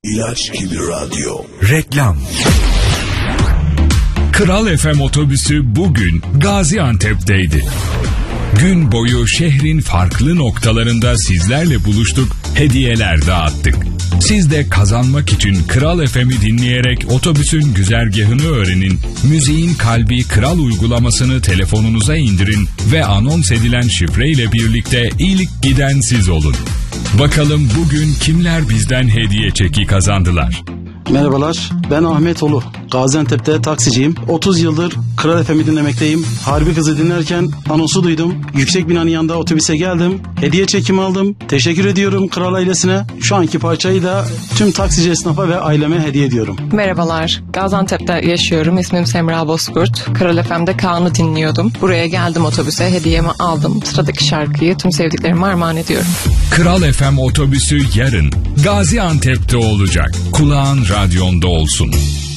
İlaç gibi radyo. Reklam. Kral FM otobüsü bugün Gaziantep'teydi. Gün boyu şehrin farklı noktalarında sizlerle buluştuk, hediyeler dağıttık. Siz de kazanmak için Kral FM'i dinleyerek otobüsün güzergahını öğrenin, müziğin kalbi Kral uygulamasını telefonunuza indirin ve anons edilen şifreyle birlikte ilk giden siz olun. Bakalım bugün kimler bizden hediye çeki kazandılar? Merhabalar, ben Ahmet Olu. Gaziantep'te taksiciyim. 30 yıldır Kral FM'i dinlemekteyim. Harbi Kız'ı dinlerken anonsu duydum. Yüksek binanın yanında otobüse geldim. Hediye çekimi aldım. Teşekkür ediyorum Kral ailesine. Şu anki parçayı da tüm taksici esnafa ve aileme hediye ediyorum. Merhabalar, Gaziantep'te yaşıyorum. İsmim Semra Bozkurt. Kral FM'de Kaan'ı dinliyordum. Buraya geldim otobüse, hediyemi aldım. Sıradaki şarkıyı tüm sevdiklerime armağan ediyorum. Kral FM otobüsü yarın Gaziantep'te olacak. Kulağın radyonda olsun.